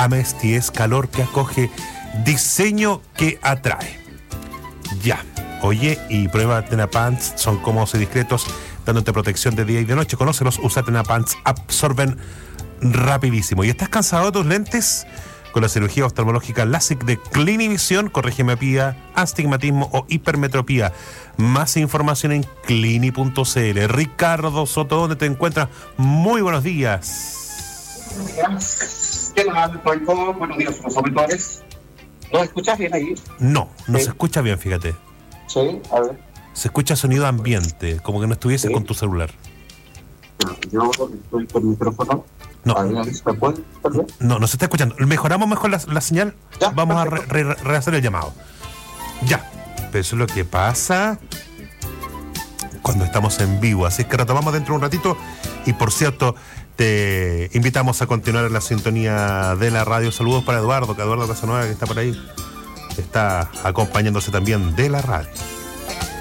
Amesti es calor que acoge, diseño que atrae. Ya. Oye, y prueba Tena Pants, son cómodos y discretos, dándote protección de día y de noche. Conócelos, usa Tena Pants, absorben rapidísimo. ¿Y estás cansado de tus lentes? Con la cirugía oftalmológica LASIK de Clinivision, corrige miopía, astigmatismo o hipermetropía. Más información en clini.cl. Ricardo Soto, ¿dónde te encuentras? Muy buenos días. ¿Qué tal, Franco? Buenos días, los auditores. ¿Nos escuchas bien ahí? No se escucha bien, fíjate. Sí, a ver. Se escucha sonido ambiente, como que no estuvieses con tu celular. Yo estoy con el micrófono. No. ¿Me puedes perder? No se está escuchando. ¿Mejoramos mejor la señal? Ya, vamos a rehacer el llamado. Ya. Pero eso es lo que pasa cuando estamos en vivo. Así es que retomamos dentro de un ratito. Y por cierto, te invitamos a continuar en la sintonía de la radio. Saludos para Eduardo Casanueva, que está por ahí. Está acompañándose también de la radio.